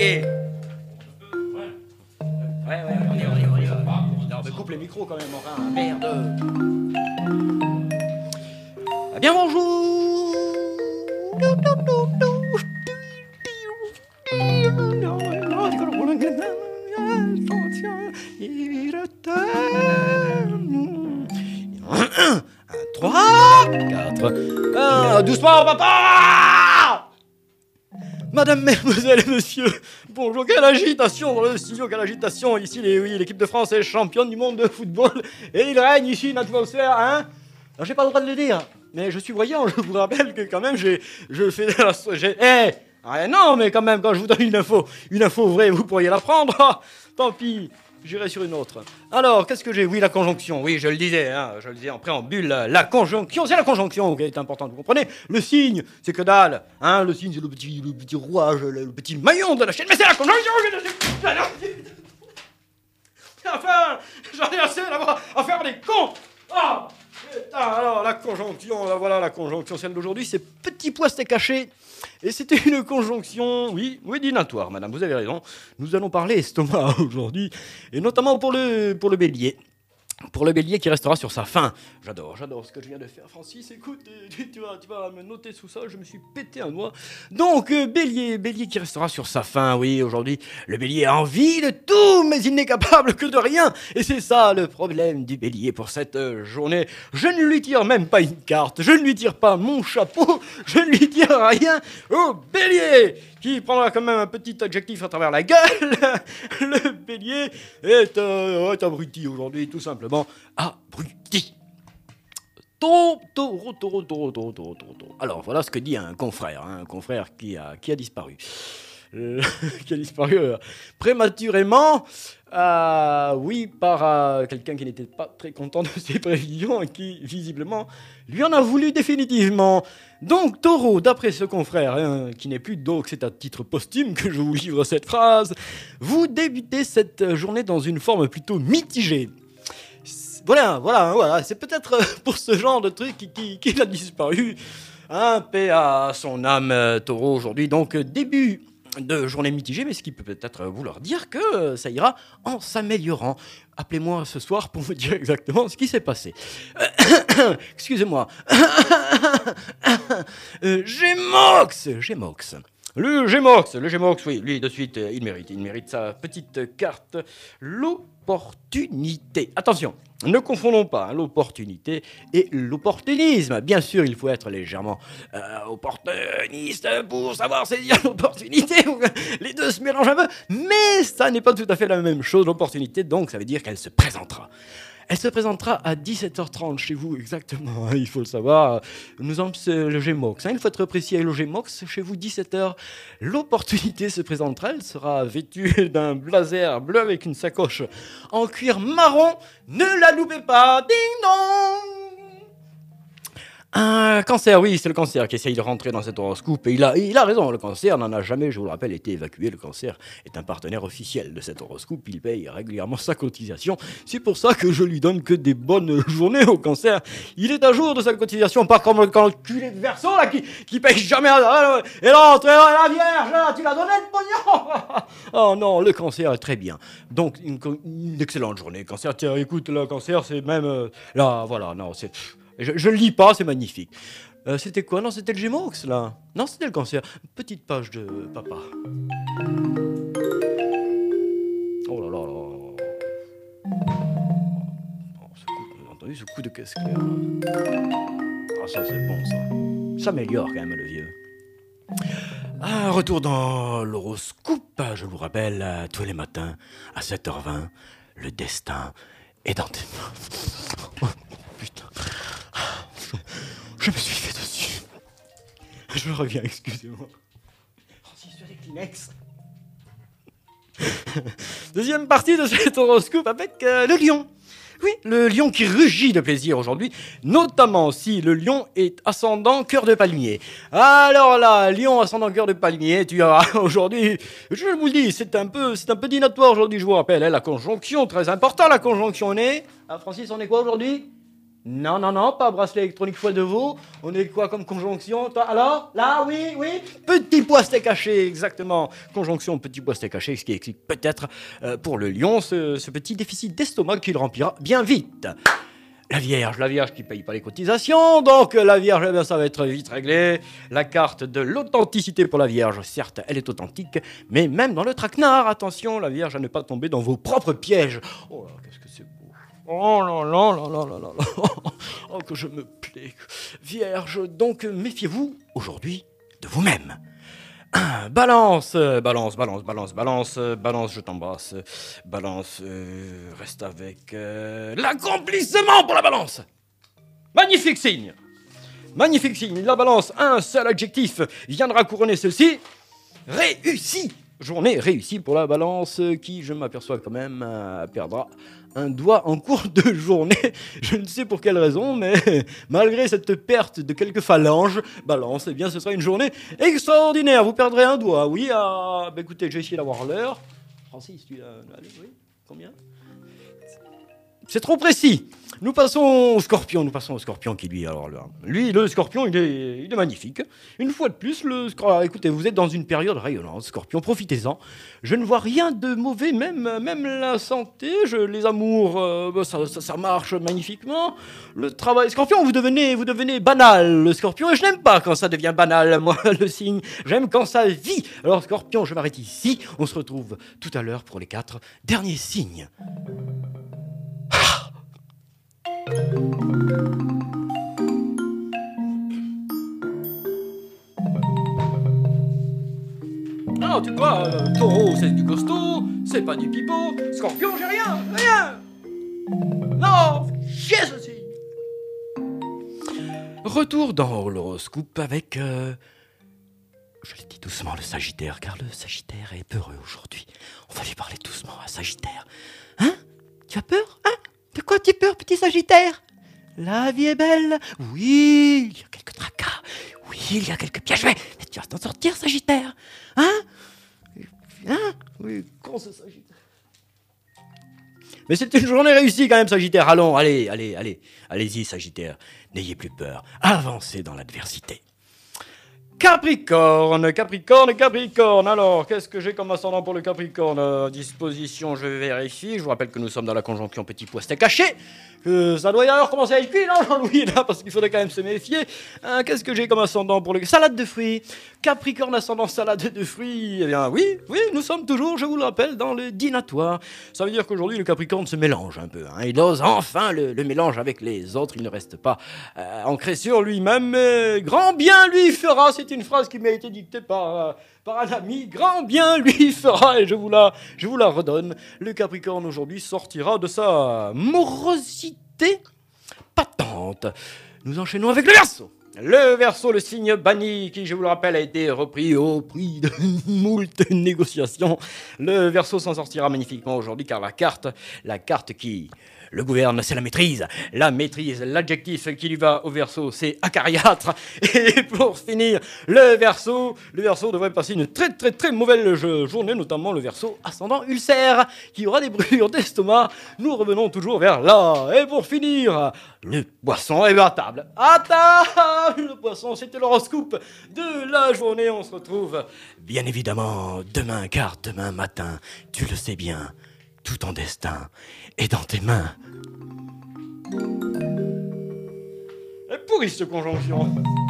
bélier. Ouais, on y va. Non, mais coupe les micros quand même, enfin, merde. Ah bien, bonjour. Un, 3, 4. Doucement, papa! Madame, mesdemoiselles et messieurs, bonjour, quelle agitation dans le studio, quelle agitation. Ici, oui, l'équipe de France est championne du monde de football et il règne ici une atmosphère, hein. Alors, j'ai pas le droit de le dire, mais je suis voyant, je vous rappelle que quand même, non, mais quand même, quand je vous donne une info vraie, vous pourriez la prendre. Ah, tant pis. J'irai sur une autre. Alors, qu'est-ce que j'ai? Oui, la conjonction. Oui, je le disais en préambule. La conjonction, c'est la conjonction qui est importante, vous comprenez? Le signe, c'est que dalle. Hein, le signe, c'est le petit rouage, le petit maillon de la chaîne. Mais c'est la conjonction. Enfin, j'en ai assez d'avoir à faire des cons. Ah, putain, alors, la conjonction, là, voilà la conjonction. Celle d'aujourd'hui, c'est petit pois steak caché. Et c'était une conjonction, oui, dînatoire, madame, vous avez raison. Nous allons parler estomac aujourd'hui, et notamment pour le bélier. Pour le bélier qui restera sur sa faim. J'adore ce que je viens de faire, Francis. Écoute, tu vas me noter sous ça, je me suis pété un doigt. Donc, bélier qui restera sur sa faim, oui, aujourd'hui. Le bélier a envie de tout, mais il n'est capable que de rien. Et c'est ça le problème du bélier pour cette journée. Je ne lui tire même pas une carte, je ne lui tire pas mon chapeau, je ne lui tire rien au bélier, qui prendra quand même un petit adjectif à travers la gueule. Le bélier est abruti aujourd'hui, tout simplement. Abruti. Taureau. Alors, voilà ce que dit un confrère qui a disparu. Qui a disparu prématurément, oui, par quelqu'un qui n'était pas très content de ses prévisions et qui, visiblement, lui en a voulu définitivement. Donc, Taureau, d'après ce confrère, qui n'est plus donc, c'est à titre posthume que je vous livre cette phrase, vous débutez cette journée dans une forme plutôt mitigée. Voilà, c'est peut-être pour ce genre de truc qu'il a disparu. Paix à son âme, Taureau, aujourd'hui. Donc, début de journée mitigée, mais ce qui peut peut-être vouloir dire que ça ira en s'améliorant. Appelez-moi ce soir pour me dire exactement ce qui s'est passé. Excusez-moi. Gémox. Le Gémox, oui, lui, de suite, il mérite sa petite carte. L'opportunité. Attention, ne confondons pas l'opportunité et l'opportunisme. Bien sûr, il faut être légèrement opportuniste pour savoir saisir l'opportunité. Les deux se mélangent un peu, mais ça n'est pas tout à fait la même chose, l'opportunité. Donc, ça veut dire qu'elle se présentera. Elle se présentera à 17h30 chez vous, exactement, il faut le savoir. Nous sommes le Gémox, il faut être précis avec le Gémox. Chez vous, 17h, l'opportunité se présentera. Elle sera vêtue d'un blazer bleu avec une sacoche en cuir marron. Ne la loupez pas, ding dong. Un cancer, oui, c'est le cancer qui essaye de rentrer dans cet horoscope. Et il a raison, le cancer n'en a jamais, je vous le rappelle, été évacué. Le cancer est un partenaire officiel de cet horoscope. Il paye régulièrement sa cotisation. C'est pour ça que je lui donne que des bonnes journées au cancer. Il est à jour de sa cotisation, pas comme le culé de Verseau, là, qui paye jamais. Et l'autre, la Vierge, là, tu l'as donné le pognon. Oh non, le cancer est très bien. Donc, une excellente journée. Cancer, tiens, écoute, le cancer, c'est même... là, voilà, non, c'est... Je le lis pas, c'est magnifique. C'était quoi? Non, c'était le Gémox, là. Non, c'était le cancer. Petite page de papa. Oh là là là. Oh, vous avez entendu ce coup de caisse claire? Ah, ça, c'est bon, ça. Ça améliore quand même, le vieux. Un retour dans l'horoscope. Je vous rappelle, tous les matins, à 7h20, le destin est dans tes mains. Putain. Je me suis fait dessus. Je reviens, excusez-moi. Francis, tu as des Kleenex. Deuxième partie de cet horoscope avec le lion. Oui, le lion qui rugit de plaisir aujourd'hui, notamment si le lion est ascendant cœur de palmier. Alors là, lion ascendant cœur de palmier, tu as aujourd'hui, je vous le dis, c'est un peu dînatoire aujourd'hui, je vous rappelle, la conjonction, très important, la conjonction, on est... Ah, Francis, on est quoi aujourd'hui? Non, non, non, pas bracelet électronique foie de veau. On est quoi comme conjonction? Alors? Là, oui, oui. Petit pois steak haché, exactement. Conjonction petit pois steak haché, ce qui explique peut-être pour le lion ce petit déficit d'estomac qu'il remplira bien vite. La Vierge qui paye pas les cotisations, donc la Vierge, eh bien, ça va être vite réglé. La carte de l'authenticité pour la Vierge, certes, elle est authentique, mais même dans le traquenard, attention, la Vierge à ne pas tomber dans vos propres pièges. Oh là, qu'est-ce que c'est beau. Oh là là là là là là là. Oh, que je me plais. Vierge, donc méfiez-vous aujourd'hui de vous-même. Balance, balance, balance, balance, balance, balance, je t'embrasse. Balance, reste avec l'accomplissement pour la balance. Magnifique signe. Magnifique signe. La balance, un seul adjectif viendra couronner ceci. Réussi. Journée réussie pour la balance qui, je m'aperçois quand même, perdra un doigt en cours de journée. Je ne sais pour quelle raison, mais malgré cette perte de quelques phalanges, balance, eh bien ce sera une journée extraordinaire. Vous perdrez un doigt, oui. Écoutez, j'ai essayé d'avoir l'heure. Francis, tu as... Allez, oui, combien? C'est trop précis. Nous passons au scorpion qui lui, alors là, lui, le scorpion, il est magnifique. Une fois de plus, écoutez, vous êtes dans une période rayonnante, scorpion, profitez-en. Je ne vois rien de mauvais, même la santé, les amours, ça marche magnifiquement. Le travail, scorpion, vous devenez banal, le scorpion, et je n'aime pas quand ça devient banal, moi, le signe. J'aime quand ça vit. Alors, scorpion, je m'arrête ici. On se retrouve tout à l'heure pour les 4 derniers signes. Non, tu vois, taureau, c'est du costaud, c'est pas du pipeau. Scorpion, j'ai rien. Non, chier ceci. Retour dans l'horoscope avec, je l'ai dit doucement, le Sagittaire, car le Sagittaire est peureux aujourd'hui. On va lui parler doucement à Sagittaire. Hein? Tu as peur? Hein? De quoi tu as peur, petit Sagittaire? La vie est belle. Oui, il y a quelques tracas. Oui, il y a quelques pièges. Mais tu vas t'en sortir, Sagittaire. Hein? Oui, con ce Sagittaire. Mais c'est une journée réussie quand même, Sagittaire. Allons, allez-y, Sagittaire. N'ayez plus peur. Avancez dans l'adversité. Capricorne. Alors, qu'est-ce que j'ai comme ascendant pour le Capricorne? Disposition, je vérifie. Je vous rappelle que nous sommes dans la conjonction petit pois steak haché. Ça doit y avoir commencé à être cuit, non, Jean-Louis, là, parce qu'il faudrait quand même se méfier. Qu'est-ce que j'ai comme ascendant pour le... Salade de fruits. Capricorne, ascendant salade de fruits. Eh bien, oui, nous sommes toujours, je vous le rappelle, dans le dînatoire. Ça veut dire qu'aujourd'hui, le Capricorne se mélange un peu. Il ose enfin le mélange avec les autres. Il ne reste pas ancré sur lui-même. Mais grand bien lui fera. C'est une phrase qui m'a été dictée par un ami. Grand bien lui fera. Et je vous la redonne. Le Capricorne, aujourd'hui, sortira de sa morosité patente. Nous enchaînons avec le Verseau. Le Verseau, le signe banni, qui, je vous le rappelle, a été repris au prix de moult négociations. Le Verseau s'en sortira magnifiquement aujourd'hui, car la carte qui le gouverne, c'est la maîtrise. La maîtrise, l'adjectif qui lui va au Verseau, c'est acariâtre. Et pour finir, le Verseau devrait passer une très très très mauvaise journée, notamment le Verseau ascendant ulcère, qui aura des brûlures d'estomac. Nous revenons toujours vers là. Et pour finir, le Poisson est à table. À table, le Poisson, c'était l'horoscope de la journée. On se retrouve bien évidemment demain, car demain matin, tu le sais bien, tout ton destin est dans tes mains. Elle pourrit cette conjonction.